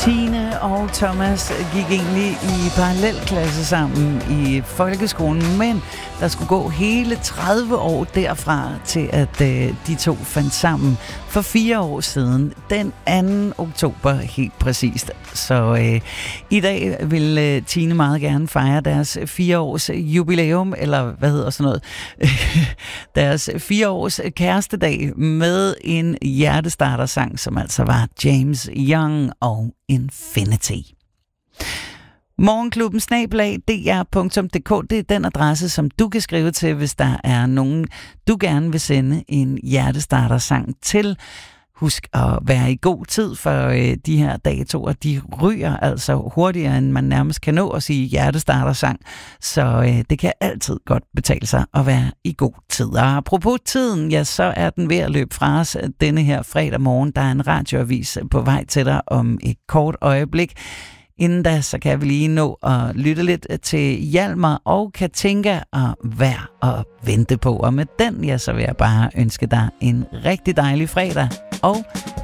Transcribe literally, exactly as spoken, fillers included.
Tine og Thomas gik egentlig i parallelklasse sammen i folkeskolen, men der skulle gå hele tredive år derfra til, at øh, de to fandt sammen for fire år siden, den anden oktober helt præcist. Så øh, i dag vil øh, Tine meget gerne fejre deres fire års jubilæum, eller hvad hedder sådan noget, deres fire års kærestedag med en hjertestartersang, som altså var James Young og Infinity. Morgenklubben snabel-a d r punktum d k, det er den adresse, som du kan skrive til, hvis der er nogen, du gerne vil sende en hjertestartersang til. Husk at være i god tid, for øh, de her datoer, de ryger altså hurtigere, end man nærmest kan nå at sige hjertestartersang. Så øh, det kan altid godt betale sig at være i god tid. Og apropos tiden, ja, så er den ved at løbe fra os denne her fredag morgen. Der er en radioavis på vej til dig om et kort øjeblik. Inden da, så kan vi lige nå at lytte lidt til Hjalmar og Katinka og Vær og vente på. Og med den, ja, så vil jeg bare ønske dig en rigtig dejlig fredag og